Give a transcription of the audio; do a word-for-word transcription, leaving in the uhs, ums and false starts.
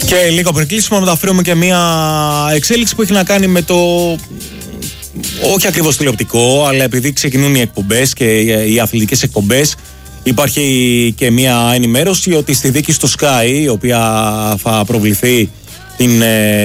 Και λίγο πριν κλείσουμε να μεταφέρουμε και μια εξέλιξη που έχει να κάνει με το, όχι ακριβώς τηλεοπτικό, αλλά επειδή ξεκινούν οι εκπομπές και οι αθλητικές εκπομπές, υπάρχει και μια ενημέρωση ότι στη δίκη στο Sky, η οποία θα προβληθεί την